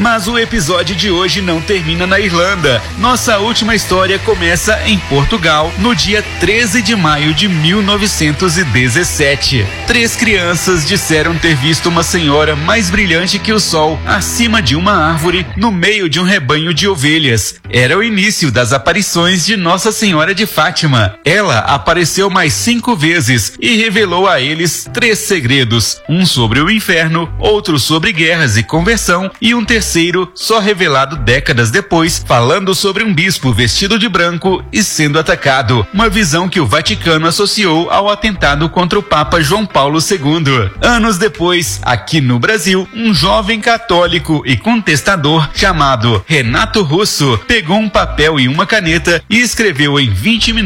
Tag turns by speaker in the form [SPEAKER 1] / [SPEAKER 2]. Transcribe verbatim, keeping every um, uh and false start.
[SPEAKER 1] Mas o episódio de hoje não termina na Irlanda. Nossa última história começa em Portugal, no dia treze de maio de mil novecentos e dezessete. Três crianças disseram ter visto uma senhora mais brilhante que o sol acima de uma árvore no meio de um rebanho de ovelhas. Era o início das aparições de Nossa Senhora de Fátima. Ela apareceu mais cinco vezes e revelou a eles três segredos: um sobre o inferno, outro sobre guerras e conversão e um terceiro só revelado décadas depois, falando sobre um bispo vestido de branco e sendo atacado. Uma visão que o Vaticano associou ao atentado contra o Papa João Paulo segundo. Anos depois, aqui no Brasil, um jovem católico e contestador chamado Renato Russo pegou um papel e uma caneta e escreveu em vinte minutos